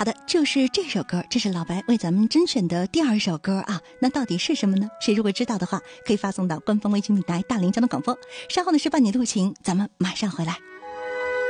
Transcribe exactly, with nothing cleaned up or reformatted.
好的，就是这首歌，这是老白为咱们甄选的第二首歌啊。那到底是什么呢？谁如果知道的话，可以发送到官方微信平台大林交通广播。稍后呢是半点路情，咱们马上回来。